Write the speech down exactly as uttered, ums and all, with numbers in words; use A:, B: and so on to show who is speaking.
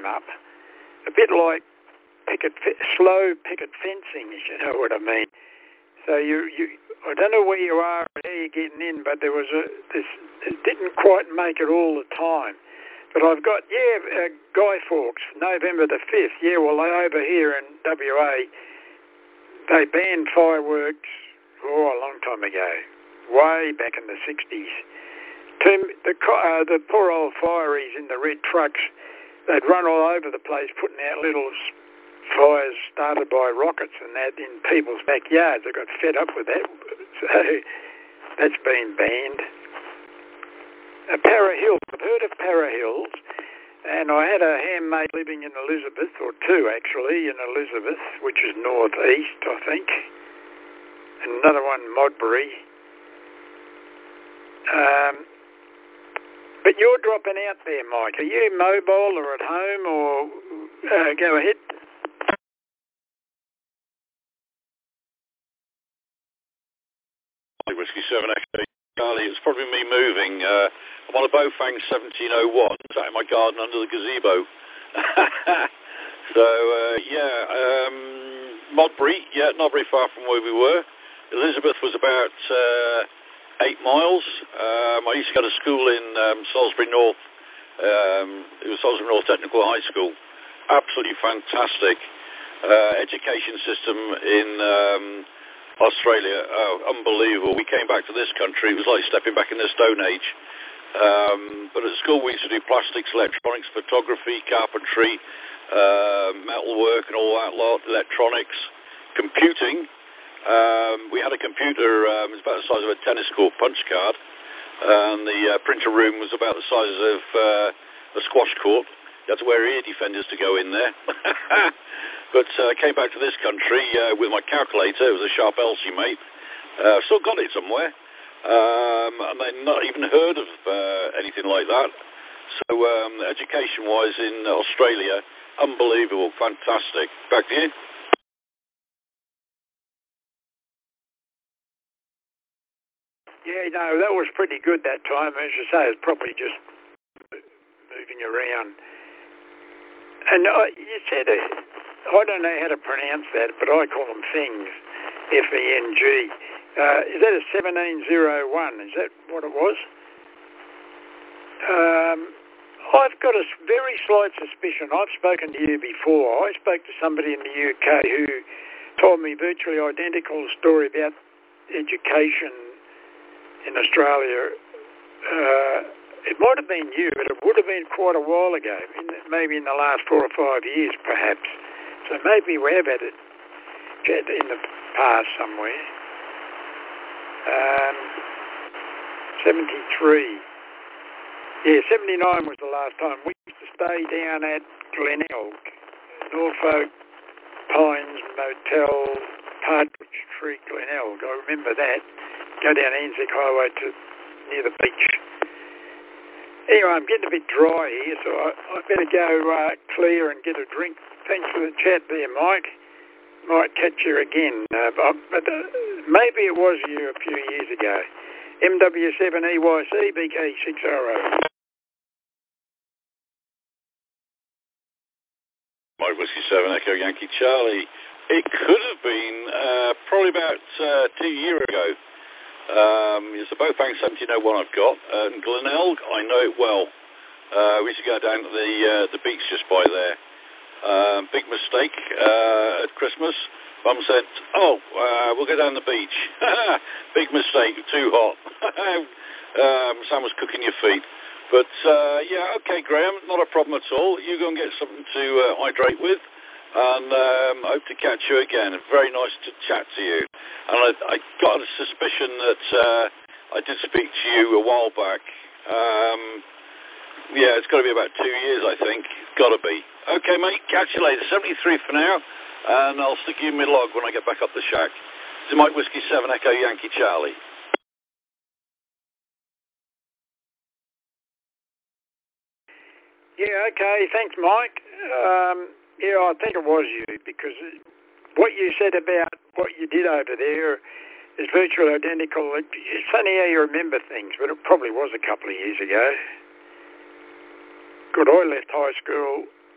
A: came up, a bit like picket, slow picket fencing, if you know what I mean. So you, you, I don't know where you are or how you're getting in, but there was a, this, it didn't quite make it all the time. But I've got, yeah, uh, Guy Fawkes, November the fifth. Yeah, well, they over here in W A, they banned fireworks, oh, a long time ago, way back in the sixties. Tim, the, uh, the poor old fireys in the red trucks, they'd run all over the place putting out little fires started by rockets and that in people's backyards. They got fed up with that, so that's been banned. Uh, Para Hills, I've heard of Para Hills, and I had a handmate living in Elizabeth, or two actually, in Elizabeth, which is northeast, I think, and another one, Modbury. Um, but you're dropping out there, Mike. Are you mobile or at home, or uh, go ahead?
B: Whiskey seven Echo Charlie, it's probably me moving. Uh, I'm on a Bofang seventeen oh one, sat in my garden under the gazebo. so, uh, yeah, um, Modbury, yeah, not very far from where we were. Elizabeth was about uh, eight miles. Um, I used to go to school in um, Salisbury North. Um, it was Salisbury North Technical High School. Absolutely fantastic uh, education system in um, Australia. Oh, unbelievable. We came back to this country. It was like stepping back in the Stone Age. Um, but at school we used to do plastics, electronics, photography, carpentry, uh, metalwork and all that lot, electronics, computing. Um, we had a computer, um, it was about the size of a tennis court punch card, and the uh, printer room was about the size of uh, a squash court. You had to wear ear defenders to go in there. But I uh, came back to this country uh, with my calculator. It was a Sharp Elsie, mate. Uh, still got it somewhere. Um, and I'd not even heard of uh, anything like that. So um, education-wise in Australia, unbelievable, fantastic. Back to you.
A: Yeah, no, that was pretty good that time. As you say, it's probably just moving around. And uh, you said, uh, I don't know how to pronounce that, but I call them things, F E N G. Uh, is that a seventeen oh one? Is that what it was? Um, I've got a very slight suspicion. I've spoken to you before. I spoke to somebody in the U K who told me virtually identical story about education in Australia. Uh, it might have been you, but it would have been quite a while ago, in the, maybe in the last four or five years, perhaps. So maybe we have had it in the past somewhere. Um, seventy-three. Yeah, seventy-nine was the last time. We used to stay down at Glenelg, Norfolk Pines Motel, Partridge Tree, Glenelg. I remember that. Go down Anzac Highway to near the beach. Anyway, I'm getting a bit dry here, so I, I better go uh, clear and get a drink. Thanks for the chat there, Mike. Might catch you again, uh, but, but uh, maybe it was you a few years ago. M W seven E Y C, B K six R O.
B: Mike Whiskey seven Echo Yankee Charlie. It could have been uh, probably about uh, two years ago. Um, it's a Bofang seventeen oh one I've got. And Glenelg, I know it well. Uh, we used to go down to the uh, the beach just by there. Um, big mistake uh, at Christmas. Mum said, oh, uh, we'll go down the beach. Big mistake, too hot. um, Sam was cooking your feet. But, uh, yeah, okay, Graham, not a problem at all. You go and get something to uh, hydrate with. And um, hope to catch you again. Very nice to chat to you. And I, I got a suspicion that uh, I did speak to you a while back. Um, yeah, it's got to be about two years, I think. Got to be. Okay, mate, catch you later. seventy-three for now, and I'll stick you in my log when I get back up the shack. This is Mike Whiskey seven Echo Yankee Charlie.
A: Yeah, okay, thanks, Mike. Um, yeah, I think it was you, because what you said about what you did over there is virtually identical. It's funny how you remember things, but it probably was a couple of years ago. Good, I left high school